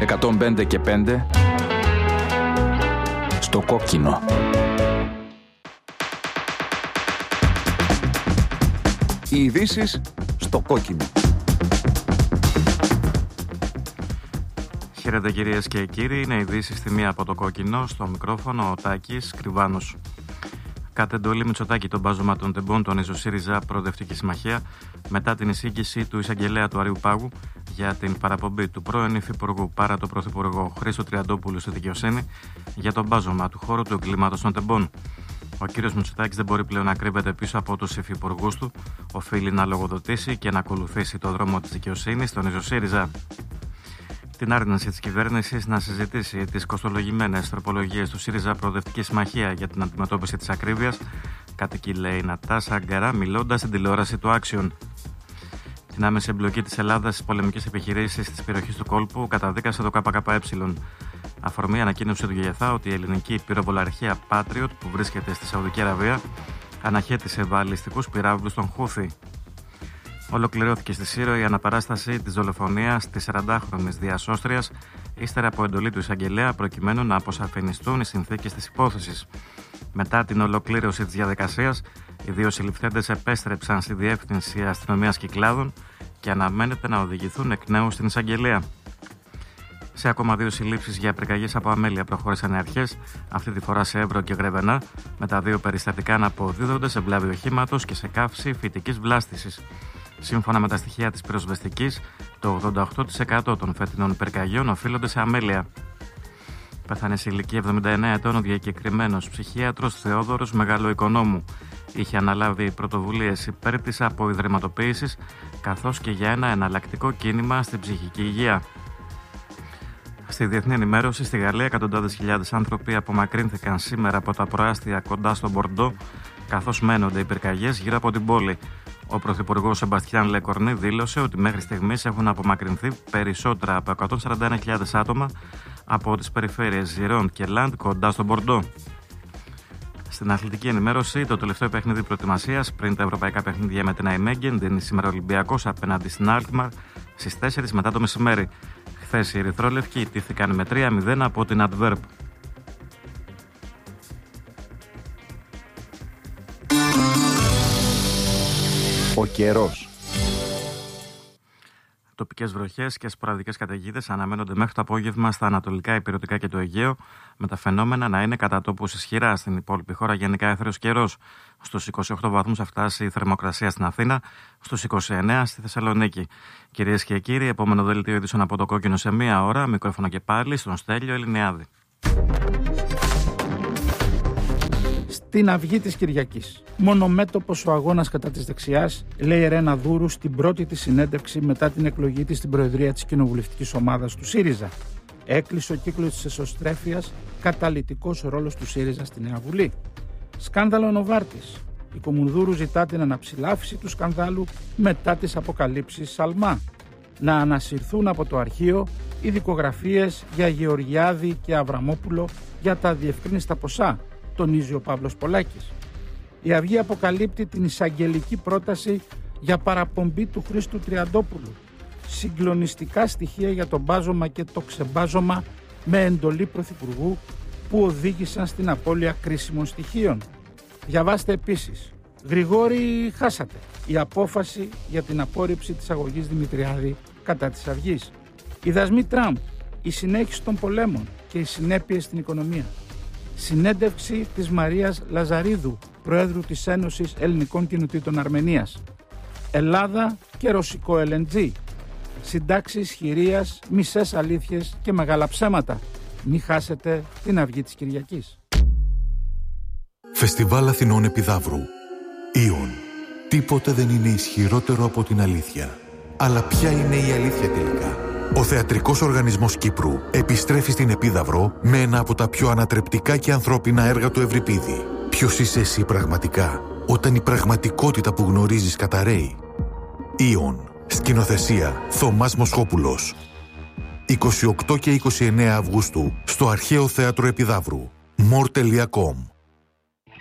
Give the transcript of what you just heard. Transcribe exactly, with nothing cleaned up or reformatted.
εκατόν πέντε και πέντε στο κόκκινο. Οι ειδήσεις στο κόκκινο. Χαίρετε κυρίες και κύριοι, είναι ειδήσεις στη μία από το κόκκινο, στο μικρόφωνο ο Τάκης Κρυβάνος. Κατ' εντολή Μητσοτάκη, τον μπάζωμα των τεμπών τονίζει ο ΣΥΡΙΖΑ Προοδευτική Συμμαχία μετά την εισήγηση του εισαγγελέα του Αρείου Πάγου για την παραπομπή του πρώην υφυπουργού παρά το πρωθυπουργό Χρήστο Τριαντόπουλου στη δικαιοσύνη για τον μπάζωμα του χώρου του εγκλήματος των τεμπών. Ο κύριος Μητσοτάκης δεν μπορεί πλέον να κρύβεται πίσω από τους υφυπουργούς του, οφείλει να λογοδοτήσει και να ακολουθήσει το δρόμο της δικαιοσύνης, τονίζει ο ΣΥΡΙΖΑ. Την άρνηση της κυβέρνησης να συζητήσει τις κοστολογημένες τροπολογίες του ΣΥΡΙΖΑ Προοδευτική Συμμαχία για την αντιμετώπιση της ακρίβειας, κατοικεί, λέει, η Νατάσα Αγκαρά, μιλώντας στην τηλεόραση του Action. Την άμεση εμπλοκή της Ελλάδας στις πολεμικές επιχειρήσεις της περιοχής του κόλπου καταδίκασε το ΚΚΕ. Αφορμή ανακοίνωση του ΓΕΘΑ ότι η ελληνική πυροβολαρχία Patriot που βρίσκεται στη Σαουδική Αραβία αναχέτησε βαλιστικούς πυράβλους των Χούθη. Ολοκληρώθηκε στη Σύρο η αναπαράσταση της δολοφονίας της σαραντάχρονης διασώστριας ύστερα από εντολή του εισαγγελέα προκειμένου να αποσαφινιστούν οι συνθήκες της υπόθεσης. Μετά την ολοκλήρωση της διαδικασίας, οι δύο συλληφθέντες επέστρεψαν στη Διεύθυνση Αστυνομίας Κυκλάδων και αναμένεται να οδηγηθούν εκ νέου στην εισαγγελία. Σε ακόμα δύο συλλήψεις για πυρκαγιές από αμέλεια προχώρησαν οι αρχές, αυτή τη φορά σε Εύρο και Γρεβενά, με τα δύο περιστατικά να αποδίδονται σε βλάβη οχήματος και σε καύση φυτικής βλάστησης. Σύμφωνα με τα στοιχεία της πυροσβεστικής, το ογδόντα οκτώ τοις εκατό των φετινών πυρκαγιών οφείλονται σε αμέλεια. Πέθανε σε ηλικία εβδομήντα εννέα ετών ο διακεκριμένος ψυχίατρος Θεόδωρος Μεγαλοοικονόμου. Είχε αναλάβει πρωτοβουλίες υπέρ της αποϊδρυματοποίησης, καθώς και για ένα εναλλακτικό κίνημα στην ψυχική υγεία. Στη διεθνή ενημέρωση, στη Γαλλία, εκατοντάδες χιλιάδες άνθρωποι απομακρύνθηκαν σήμερα από τα προάστια κοντά στο Μπορντό, καθώς μένονται οι πυρκαγιές γύρω από την πόλη. Ο πρωθυπουργός Σεμπαστιάν Λεκορνή δήλωσε ότι μέχρι στιγμής έχουν απομακρυνθεί περισσότερα από εκατόν σαράντα ένα χιλιάδες άτομα από τις περιφέρειες Ζιρόντ και Λαντ κοντά στο Μπορντό. Στην αθλητική ενημέρωση, το τελευταίο παιχνίδι προετοιμασίας πριν τα ευρωπαϊκά παιχνίδια με την Αϊμέγγεν δίνει σήμερα Ολυμπιακός απέναντι στην Αλκμαρ στις τέσσερις μετά το μεσημέρι. Χθες οι ερυθρόλευκοι ιτήθηκαν με τρία μηδέν από την Αντβέρπ. Ο καιρός. Τοπικές βροχές και σποραδικές καταιγίδες αναμένονται μέχρι το απόγευμα στα ανατολικά, ηπειρωτικά και το Αιγαίο, με τα φαινόμενα να είναι κατά τόπους ισχυρά στην υπόλοιπη χώρα, γενικά έθριος καιρός. Στους είκοσι οκτώ βαθμούς θα φτάσει η θερμοκρασία στην Αθήνα, στους είκοσι εννέα στη Θεσσαλονίκη. Κυρίες και κύριοι, επόμενο δελτίο ειδήσεων από το κόκκινο σε μία ώρα, μικρόφωνο και πάλι στον Στέλιο Ελληνιάδη. Στην αυγή της Κυριακής. Μονομέτωπος ο αγώνας κατά της δεξιάς, λέει η Ρένα Δούρου στην πρώτη της συνέντευξη μετά την εκλογή της στην Προεδρία της Κοινοβουλευτικής Ομάδας του ΣΥΡΙΖΑ. Έκλεισε ο κύκλος της εσωστρέφειας, καταλυτικός ρόλος του ΣΥΡΙΖΑ στη Νέα Βουλή. Σκάνδαλο Νοβάρτης. Η Κομουνδούρου ζητά την αναψηλάφιση του σκανδάλου μετά τις αποκαλύψεις Σαλμά. Να ανασυρθούν από το αρχείο οι δικογραφίες για Γεωργιάδη και Αβραμόπουλο για τα διευκρίνιστα ποσά, τονίζει ο Παύλος Πολάκης. Η Αυγή αποκαλύπτει την εισαγγελική πρόταση για παραπομπή του Χρήστου Τριαντόπουλου. Συγκλονιστικά στοιχεία για το μπάζωμα και το ξεμπάζωμα με εντολή πρωθυπουργού που οδήγησαν στην απώλεια κρίσιμων στοιχείων. Διαβάστε επίσης. Γρηγόρη, χάσατε. Η απόφαση για την απόρριψη της αγωγής Δημητριάδη κατά της Αυγής. Οι δασμοί Τραμπ, η συνέχιση των πολέμων και οι συνέπειες στην οικονομία. Συνέντευξη της Μαρίας Λαζαρίδου, Προέδρου της Ένωσης Ελληνικών Κοινοτήτων Αρμενίας. Ελλάδα και ρωσικό ελ εν τζι. Συντάξεις χειρίας, μισές αλήθειες και μεγάλα ψέματα. Μη χάσετε την αυγή της Κυριακής. Φεστιβάλ Αθηνών Επιδαύρου. Ήον. Τίποτε δεν είναι ισχυρότερο από την αλήθεια. Αλλά ποια είναι η αλήθεια τελικά? Ο Θεατρικός Οργανισμός Κύπρου επιστρέφει στην Επίδαυρο με ένα από τα πιο ανατρεπτικά και ανθρώπινα έργα του Ευρυπίδη. Ποιος είσαι εσύ πραγματικά, όταν η πραγματικότητα που γνωρίζεις καταρρέει? Ήον. Σκηνοθεσία Θωμάς Μοσχόπουλος. είκοσι οκτώ και είκοσι εννέα Αυγούστου στο Αρχαίο Θέατρο Επιδαύρου. μορ τελεία κομ